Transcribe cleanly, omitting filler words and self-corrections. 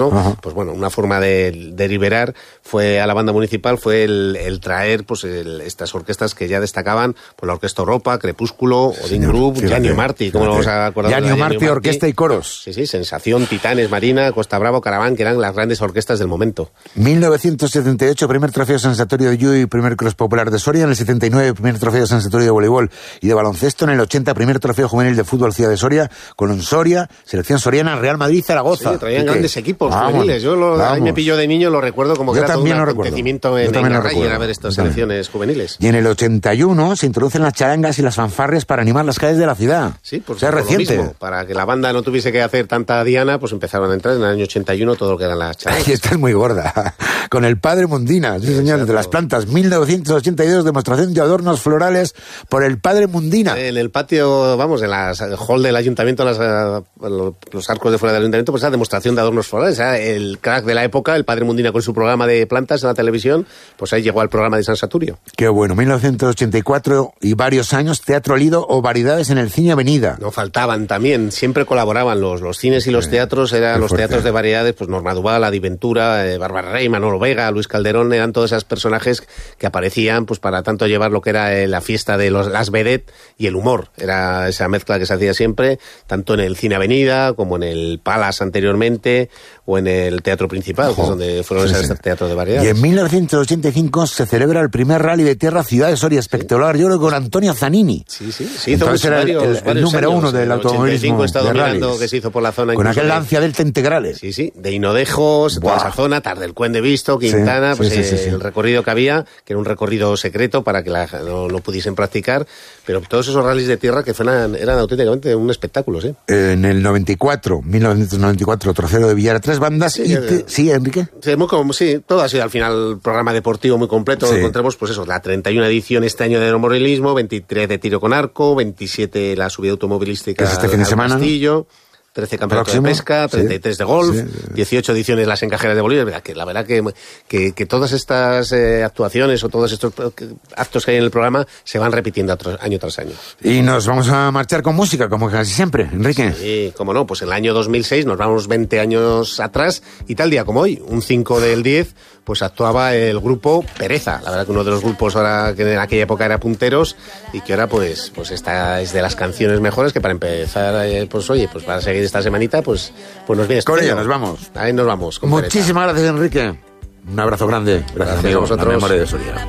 ¿no? Pues bueno, una forma de liberar fue a la banda municipal fue el traer pues estas orquestas que ya destacaban, pues la Orquesta Europa, Crepúsculo, Odin Group, Gianni Martí, ¿cómo nos vamos a acordar? Gianni Martí, orquesta y coros. Sí, Sensación, Titanes, Marina, Costa Bravo, Caraván, que eran las grandes orquestas del momento. 1978, primer trofeo sensatorio de judo y primer cross popular de Soria. En el 79, primer trofeo sensatorio de voleibol y de baloncesto. En el 80, primer trofeo juvenil de fútbol Ciudad de Soria, con Soria, selección soriana, Real Madrid, Zaragoza. Sí, traían grandes equipos juveniles. Ahí me pilló de niño, lo recuerdo como que era todo un acontecimiento en la calle, era ver estas selecciones juveniles. Y en el 81 se introducen las charangas y las fanfarrias para animar las calles de la ciudad. Sí, por reciente. lo mismo, para que la banda no tuviese que hacer tanta diana, pues empezaron a entrar en el año 81 todo lo que eran las charangas. Ahí está, es muy gorda. Con el Padre Mundina, sí señor, de las plantas. 1982, demostración de adornos florales por el Padre Mundina. En el patio, vamos, en el hall del ayuntamiento, los arcos de fuera del ayuntamiento, pues esa demostración de adornos florales. El crack de la época, el Padre Mundina con su programa de plantas en la televisión, pues ahí llegó al programa de San Saturio. Qué bueno, 1984 y varios años, Teatro Lido o variedades en el Cine Avenida. No faltaban también, siempre colaboraban los cines y los teatros, eran los teatros de variedades, pues Norma Duval, Adi Ventura, Bárbara Rey, Manolo Vega, Luis Calderón, eran todos esos personajes que aparecían pues para tanto llevar lo que era la fiesta de las vedettes y el humor. Era esa mezcla que se hacía siempre, tanto en el Cine Avenida como en el Palace anteriormente o en el Teatro Principal, que es donde fueron esos teatros de variedades. Y en 1985 se celebra el primer rally de tierra Ciudad de Soria, espectacular, yo creo que con Antonio Zanini. Sí, hizo varios el número uno del automovilismo de rallies, que se hizo por la zona. Con aquel Lancia Delta Integrales. Sí, de Hinodejos, toda esa zona, Tardelcuen de Visto, Quintana, el recorrido que había, que era un recorrido secreto para que no pudiesen practicar, pero todos esos rallies de tierra que eran auténticamente un espectáculo, ¿sí? En el 1994, trofeo de Villar, 3 bandas. Sí, Enrique. Sí, todo ha sido al final programa deportivo muy completo. Sí. Encontramos, pues eso, la 31 edición este año de aeromodelismo, 23 de tiro con arco, 27 la subida automovilística este fin de semana, Castillo, 13 campeonatos de pesca, 33 de golf, 18 ediciones las encajeras de Bolívar. La verdad que todas estas actuaciones o todos estos actos que hay en el programa se van repitiendo año tras año. Y nos vamos a marchar con música, como casi siempre, Enrique. Sí, cómo no, pues en el año 2006 nos vamos 20 años atrás y tal día como hoy, un 5 del 10, pues actuaba el grupo Pereza. La verdad que uno de los grupos ahora que en aquella época era punteros y que ahora pues esta es de las canciones mejores que para empezar, pues para seguir esta semanita, pues nos viene. Con ella nos vamos. Ahí nos vamos. Muchísimas gracias, Enrique. Un abrazo grande. Gracias, amigos. A vosotros. La memoria de Soria.